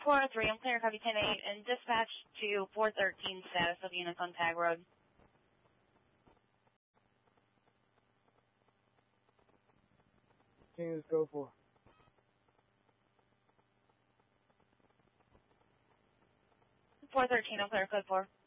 403, I'm clear, copy 10-8, and dispatch to 413 status of units on Tag Road. Continuous go for. $413, I'm clear, code 4.